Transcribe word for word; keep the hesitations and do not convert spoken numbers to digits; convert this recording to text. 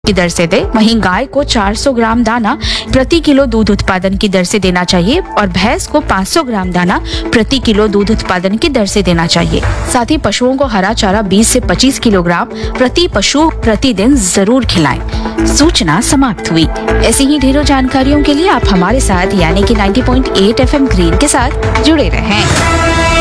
की दर से दे। वहीं गाय को चार सौ ग्राम दाना प्रति किलो दूध उत्पादन की दर से देना चाहिए और भैंस को पाँच सौ ग्राम दाना प्रति किलो दूध उत्पादन की दर से देना चाहिए। साथ ही पशुओं को हरा चारा बीस से पच्चीस किलोग्राम प्रति पशु प्रतिदिन जरूर खिलाएं। सूचना समाप्त हुई। ऐसी ही ढेरों जानकारियों के लिए आप हमारे साथ यानी कि नब्बे पॉइंट आठ एफ एम ग्रीन के साथ जुड़े रहें।